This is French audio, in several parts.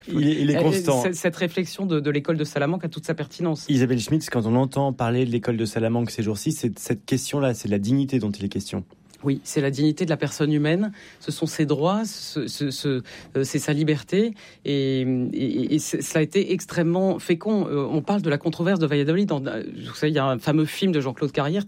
Il est constant. Cette réflexion de l'école de Salamanque a toute sa pertinence. Isabelle Schmitz, quand on entend parler de l'école de Salamanque ces jours-ci, c'est cette question-là, c'est la dignité dont il est question. Oui, c'est la dignité de la personne humaine, ce sont ses droits, c'est sa liberté, et cela a été extrêmement fécond. On parle de la controverse de Valladolid. Vous savez, il y a un fameux film de Jean-Claude Carrière,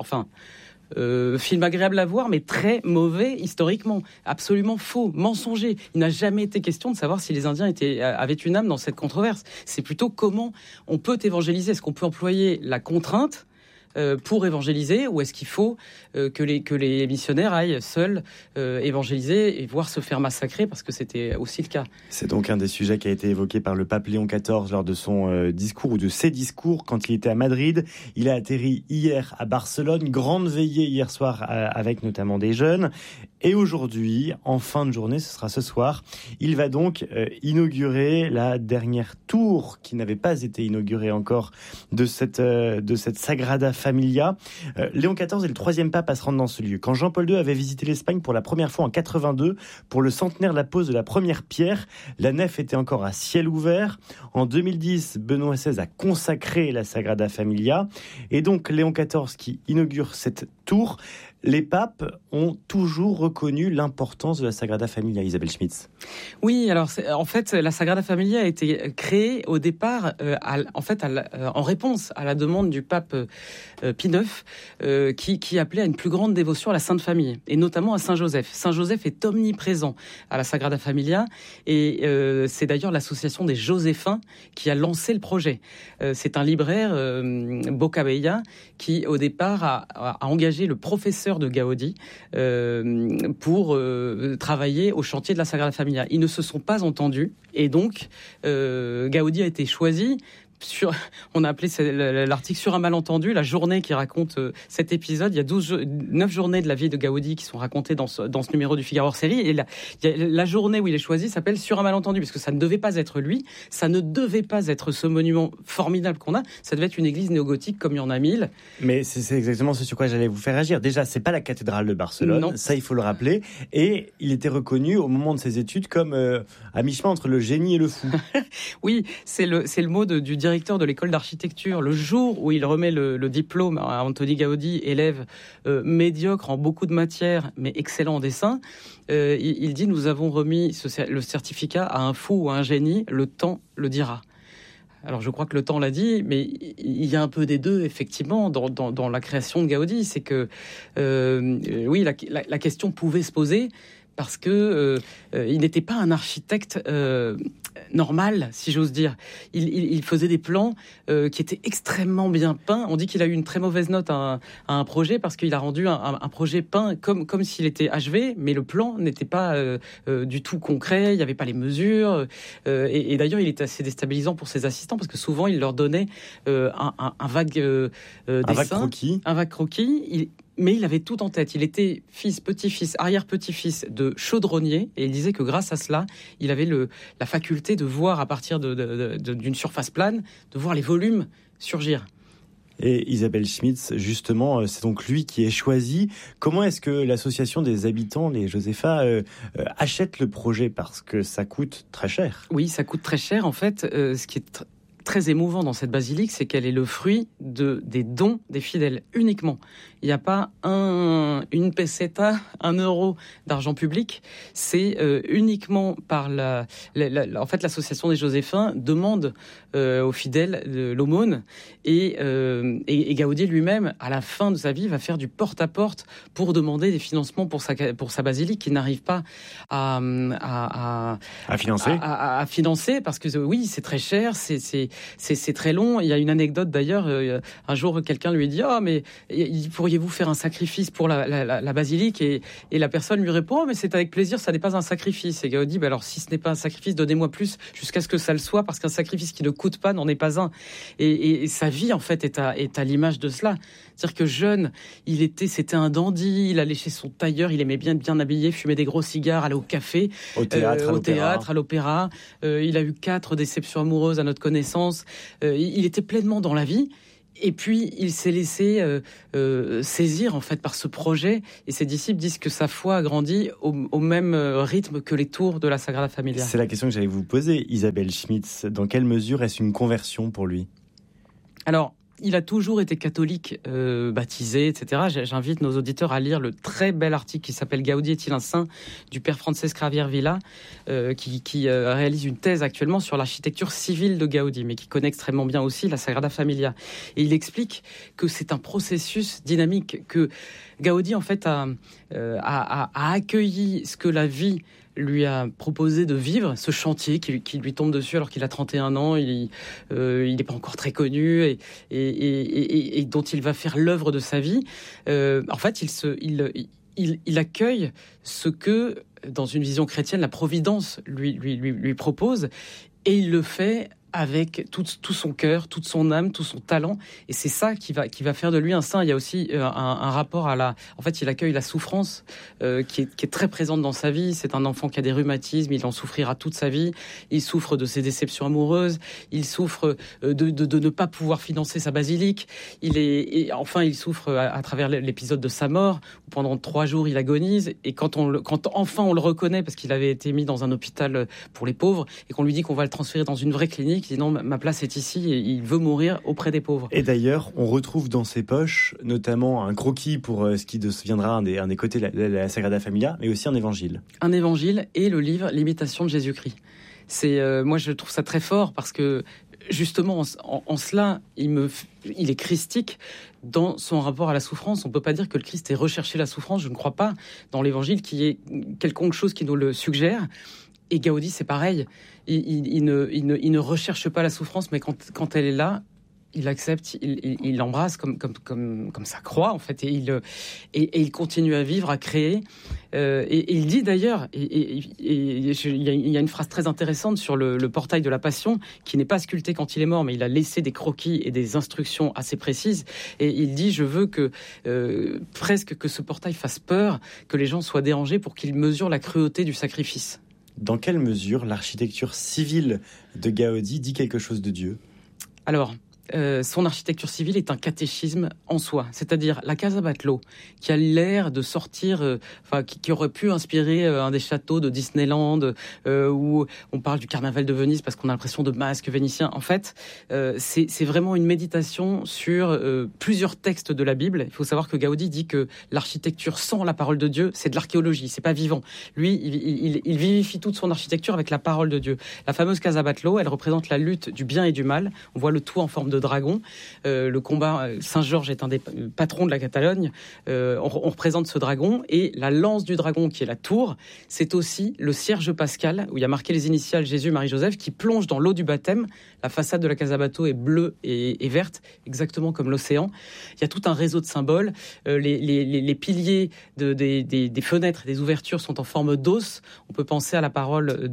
film agréable à voir, mais très mauvais historiquement, absolument faux, mensonger. Il n'a jamais été question de savoir si les Indiens avaient une âme dans cette controverse. C'est plutôt comment on peut évangéliser. Est-ce qu'on peut employer la contrainte pour évangéliser, ou est-ce qu'il faut que les missionnaires aillent seuls évangéliser et voir se faire massacrer, parce que c'était aussi le cas. C'est donc un des sujets qui a été évoqué par le pape Léon XIV lors de son discours, ou de ses discours, quand il était à Madrid. Il a atterri hier à Barcelone, grande veillée hier soir avec notamment des jeunes. Et aujourd'hui, en fin de journée, ce sera ce soir, il va donc inaugurer la dernière tour qui n'avait pas été inaugurée encore de cette Sagrada Familia. Léon XIV est le 3e pape à se rendre dans ce lieu. Quand Jean-Paul II avait visité l'Espagne pour la première fois en 82, pour le centenaire de la pose de la première pierre, la nef était encore à ciel ouvert. En 2010, Benoît XVI a consacré la Sagrada Familia. Et donc Léon XIV qui inaugure cette tour. Les papes ont toujours reconnu l'importance de la Sagrada Familia, Isabelle Schmitz. Oui, alors en fait, la Sagrada Familia a été créée au départ en réponse à la demande du pape Pie IX, qui appelait à une plus grande dévotion à la Sainte Famille, et notamment à Saint Joseph. Saint Joseph est omniprésent à la Sagrada Familia, et c'est d'ailleurs l'association des Joséphains qui a lancé le projet. C'est un libraire, Bocabella, qui au départ a engagé le professeur de Gaudi pour travailler au chantier de la Sagrada Familia. Ils ne se sont pas entendus, et donc Gaudi a été choisi. On a appelé l'article sur un malentendu, la journée qui raconte cet épisode. Il y a 9 journées de la vie de Gaudi qui sont racontées dans ce numéro du Figaro hors série. Et la journée où il est choisi s'appelle Sur un malentendu, parce que ça ne devait pas être lui, ça ne devait pas être ce monument formidable qu'on a, ça devait être une église néogothique comme il y en a 1000. Mais c'est exactement ce sur quoi j'allais vous faire agir. Déjà, c'est pas la cathédrale de Barcelone, non. Ça il faut le rappeler. Et il était reconnu au moment de ses études comme à mi-chemin entre le génie et le fou. Oui, c'est le mot du directeur de l'école d'architecture. Le jour où il remet le diplôme à Antoni Gaudi, élève médiocre en beaucoup de matières, mais excellent en dessin, il dit: nous avons remis le certificat à un fou ou à un génie, le temps le dira. Alors je crois que le temps l'a dit, mais il y a un peu des deux, effectivement, dans la création de Gaudi. C'est que, oui, la question pouvait se poser, parce que il n'était pas un architecte normal, si j'ose dire. Il faisait des plans qui étaient extrêmement bien peints. On dit qu'il a eu une très mauvaise note à un projet, parce qu'il a rendu un projet peint comme s'il était achevé, mais le plan n'était pas du tout concret, il n'y avait pas les mesures. Et d'ailleurs, il était assez déstabilisant pour ses assistants, parce que souvent, il leur donnait un vague dessin, un vague croquis. Mais il avait tout en tête. Il était fils, petit-fils, arrière-petit-fils de chaudronnier, et il disait que grâce à cela, il avait la faculté de voir, à partir d'une surface plane, de voir les volumes surgir. Et Isabelle Schmitz, justement, c'est donc lui qui est choisi. Comment est-ce que l'association des habitants, les Josépha, achète le projet? Parce que ça coûte très cher. Oui, ça coûte très cher. En fait, ce qui est très émouvant dans cette basilique, c'est qu'elle est le fruit des dons des fidèles uniquement. Il n'y a pas une peseta, 1 euro d'argent public. C'est uniquement par en fait, l'association des Joséphains demande aux fidèles l'aumône, et Gaudi lui-même, à la fin de sa vie, va faire du porte-à-porte pour demander des financements pour sa basilique, qu'il n'arrive pas à financer, parce que oui, c'est très cher, c'est très long. Il y a une anecdote d'ailleurs, un jour quelqu'un lui dit: ah, mais pourriez-vous faire un sacrifice pour la basilique? Et la personne lui répond: oh, mais c'est avec plaisir, ça n'est pas un sacrifice. Et Gaudi dit: alors si ce n'est pas un sacrifice, donnez-moi plus jusqu'à ce que ça le soit, parce qu'un sacrifice qui ne coûte pas n'en est pas un. Et sa vie en fait est à l'image de cela. C'est-à-dire que jeune, c'était un dandy, il allait chez son tailleur, il aimait bien habillé, fumer des gros cigares, aller au café, au théâtre, à l'opéra. Il a eu 4 déceptions amoureuses à notre connaissance. Il était pleinement dans la vie. Et puis, il s'est laissé saisir en fait par ce projet, et ses disciples disent que sa foi a grandi au même rythme que les tours de la Sagrada Familia. C'est la question que j'allais vous poser, Isabelle Schmitz. Dans quelle mesure est-ce une conversion pour lui ? Alors, il a toujours été catholique, baptisé, etc. J'invite nos auditeurs à lire le très bel article qui s'appelle « Gaudi est-il un saint ?» du père Francesc Javier Vila, qui réalise une thèse actuellement sur l'architecture civile de Gaudi, mais qui connaît extrêmement bien aussi la Sagrada Familia. Et il explique que c'est un processus dynamique, que Gaudi, en fait, a accueilli ce que la vie lui a proposé de vivre, ce chantier qui lui tombe dessus alors qu'il a 31 ans, il n'est pas encore très connu et dont il va faire l'œuvre de sa vie. En fait, il accueille ce que, dans une vision chrétienne, la Providence lui propose, et il le fait avec tout son cœur, toute son âme, tout son talent, et c'est ça qui va faire de lui un saint. Il y a aussi un rapport en fait, il accueille la souffrance qui est très présente dans sa vie. C'est un enfant qui a des rhumatismes, il en souffrira toute sa vie. Il souffre de ses déceptions amoureuses, il souffre de ne pas pouvoir financer sa basilique. Il souffre à travers l'épisode de sa mort, où pendant 3 jours il agonise, et quand enfin on le reconnaît, parce qu'il avait été mis dans un hôpital pour les pauvres, et qu'on lui dit qu'on va le transférer dans une vraie clinique, il dit non, ma place est ici, et il veut mourir auprès des pauvres. Et d'ailleurs, on retrouve dans ses poches notamment un croquis pour ce qui deviendra un des côtés de la Sagrada Familia, mais aussi un évangile. Un évangile et le livre L'imitation de Jésus-Christ. Moi, je trouve ça très fort, parce que justement, en cela, il est christique dans son rapport à la souffrance. On ne peut pas dire que le Christ ait recherché la souffrance. Je ne crois pas dans l'évangile qu'il y ait quelconque chose qui nous le suggère. Et Gaudi, c'est pareil. Il ne recherche pas la souffrance, mais quand elle est là, il accepte, il l'embrasse comme sa croix, en fait, et il continue à vivre, à créer. Et il dit d'ailleurs, il y a une phrase très intéressante sur le portail de la Passion, qui n'est pas sculpté quand il est mort, mais il a laissé des croquis et des instructions assez précises. Et il dit, je veux presque que ce portail fasse peur, que les gens soient dérangés pour qu'ils mesurent la cruauté du sacrifice. Dans quelle mesure l'architecture civile de Gaudi dit quelque chose de Dieu ? Alors, son architecture civile est un catéchisme en soi. C'est-à-dire la Casa Batlló, qui a l'air de sortir, qui aurait pu inspirer un des châteaux de Disneyland, où on parle du carnaval de Venise parce qu'on a l'impression de masques vénitiens. En fait, c'est vraiment une méditation sur plusieurs textes de la Bible. Il faut savoir que Gaudi dit que l'architecture sans la parole de Dieu, c'est de l'archéologie, c'est pas vivant. Lui, il vivifie toute son architecture avec la parole de Dieu. La fameuse Casa Batlló, elle représente la lutte du bien et du mal. On voit le tout en forme de dragon. Le combat, Saint-Georges est un des patrons de la Catalogne. On représente ce dragon, et la lance du dragon, qui est la tour, c'est aussi le cierge pascal, où il y a marqué les initiales Jésus, Marie, Joseph, qui plonge dans l'eau du baptême. La façade de la Casa Batlló est bleue et verte, exactement comme l'océan. Il y a tout un réseau de symboles. Les piliers des fenêtres, des ouvertures sont en forme d'os. On peut penser à la parole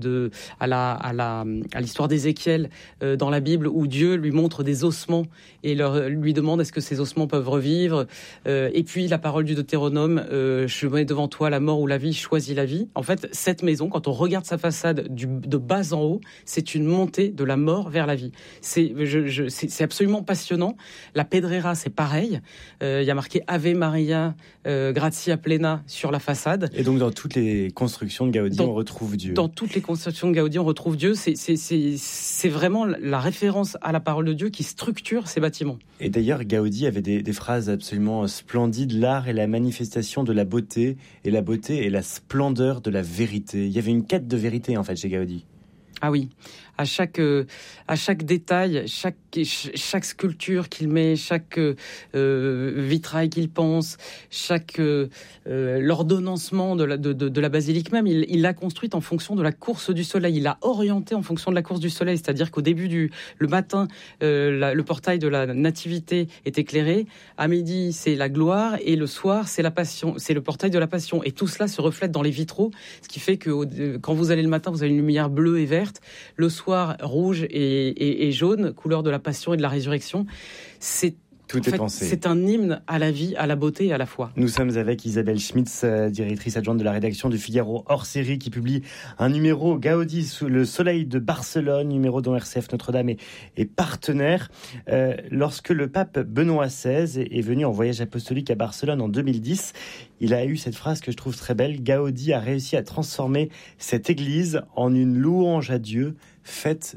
à l'histoire d'Ézéchiel dans la Bible, où Dieu lui montre des ossements et lui demande est-ce que ces ossements peuvent revivre. Et puis la parole du Deutéronome, je mets devant toi la mort ou la vie, choisis la vie. En fait, cette maison, quand on regarde sa façade de bas en haut, c'est une montée de la mort vers la vie. C'est absolument passionnant. La Pedrera, c'est pareil. Il y a marqué Ave Maria, gratia plena sur la façade. Et donc dans toutes les constructions de Gaudi, on retrouve Dieu. Dans toutes les constructions de Gaudi, on retrouve Dieu. C'est vraiment la référence à la parole de Dieu qui structure ces bâtiments. Et d'ailleurs, Gaudi avait des phrases absolument splendides. L'art est la manifestation de la beauté, et la beauté est la splendeur de la vérité. Il y avait une quête de vérité, en fait, chez Gaudi. Ah oui, à chaque détail, chaque sculpture qu'il met, chaque vitrail qu'il pense, chaque l'ordonnancement de la basilique même, il l'a construite en fonction de la course du soleil. Il l'a orientée en fonction de la course du soleil, c'est-à-dire qu'au début le matin, le portail de la Nativité est éclairé, à midi c'est la gloire, et le soir c'est la Passion, c'est le portail de la Passion. Et tout cela se reflète dans les vitraux, ce qui fait que quand vous allez le matin, vous avez une lumière bleue et verte. Le soir, rouge et jaune, couleur de la Passion et de la Résurrection. C'est Tout est pensé. C'est un hymne à la vie, à la beauté et à la foi. Nous sommes avec Isabelle Schmitz, directrice adjointe de la rédaction du Figaro hors série, qui publie un numéro Gaudi sous le soleil de Barcelone, numéro dont RCF Notre-Dame est partenaire. Lorsque le pape Benoît XVI est venu en voyage apostolique à Barcelone en 2010, il a eu cette phrase que je trouve très belle. Gaudi a réussi à transformer cette église en une louange à Dieu, faite